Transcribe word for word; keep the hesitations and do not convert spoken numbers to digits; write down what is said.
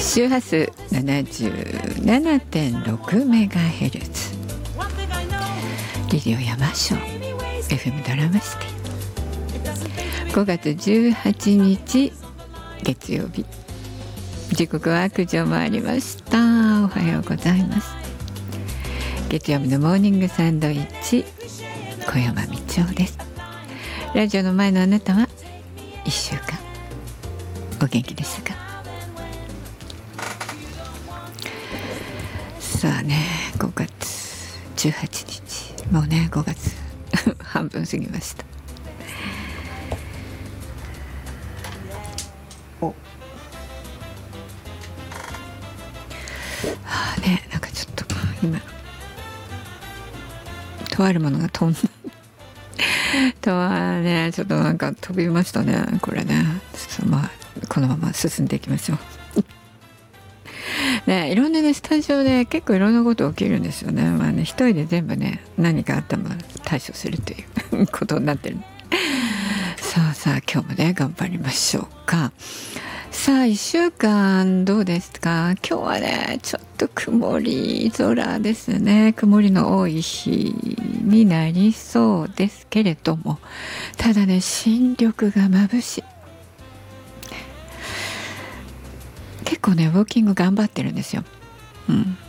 周波数 ななじゅうななてんろくメガヘルツ、リディオ山椒 エフエム ドラマシティ、ごがつじゅうはちにち月曜日、時刻はくじを回りました。おはようございます。月曜日のモーニングサンドイッチ、小山道夫です。ラジオの前のあなたはいっしゅうかんお元気でしたか？さあね、ごがつじゅうはちにち、もうねごがつ半分過ぎました。おはあね、なんかちょっと今とあるものが飛んだとはね、ちょっとなんか飛びましたね。これね、ちょっとまあこのまま進んでいきましょうね、いろんなねスタジオで結構いろんなこと起きるんですよね。まあね、一人で全部ね何かあったら対処するということになってる。さあさあ今日もね頑張りましょうか。さあいっしゅうかんどうですか？今日はねちょっと曇り空ですね。曇りの多い日になりそうですけれども、ただね新緑が眩しい。結構ねウォーキング頑張ってるんですよ、うん、